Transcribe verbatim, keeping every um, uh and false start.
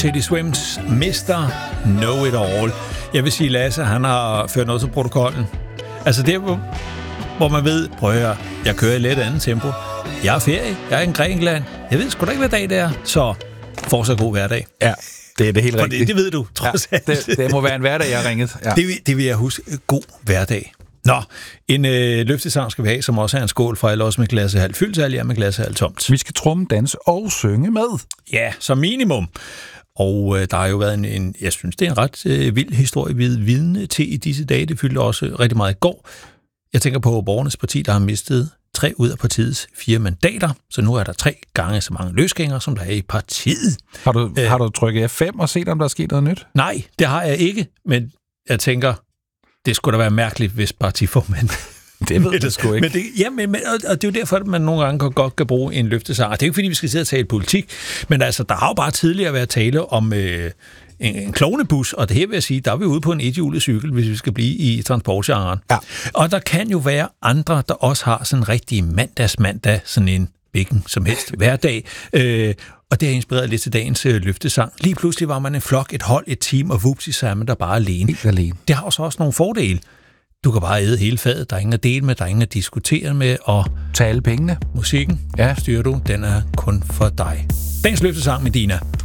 Teddy Swims mister Know It All. Jeg vil sige, Lasse, han har ført noget til protokollen. Altså det, hvor, hvor man ved, prøv at høre, jeg kører i lidt andet tempo. Jeg er ferie, jeg er i Grækenland. Jeg ved sgu da ikke, hvad dag det er, så fortsat god hverdag. Ja, det er det helt rigtigt. Det, det ved du, trods ja, alt. Det, det må være en hverdag, jeg har ringet. Ja. Det, det vil jeg huske. God hverdag. Nå, en øh, løftesang skal vi have, som også er en skål for, eller også med glasset halvt fyldt, eller med glasset halvt tomt. Vi skal tromme, danse og synge med. Ja, som minimum. Og øh, der har jo været en, en, jeg synes, det er en ret øh, vild historie, vi er vidne til i disse dage. Det fyldte også rigtig meget i går. Jeg tænker på Borgernes Parti, der har mistet tre ud af partiets fire mandater, så nu er der tre gange så mange løsgængere, som der er i partiet. Har du, Æh, har du trykket F fem og set, om der er sket noget nyt? Nej, det har jeg ikke, men jeg tænker, det skulle da være mærkeligt, hvis partiformand... Det ved jeg sgu ikke. Men det, ja, men, men, og det er jo derfor, at man nogle gange godt kan bruge en løftesang. Det er jo ikke, fordi vi skal sidde og tale politik, men altså, der har jo bare tidligere været tale om øh, en, en klovnebus, og det her vil jeg sige, der er vi ude på en ethjulet cykel, hvis vi skal blive i transportgenren. Ja. Og der kan jo være andre, der også har sådan en rigtig mandagsmandag, sådan en hvilken som helst hverdag, øh, og det har inspireret lidt til dagens øh, løftesang. Lige pludselig var man en flok, et hold, et team, og vupsi, så er man der bare alene. Helt alene. Det har også også nogle fordele. Du kan bare æde hele fadet, der er ingen at dele med, der er ingen at diskutere med, og tage alle pengene. Musikken, ja, styrer du, den er kun for dig. Dagens løftesang med Dina.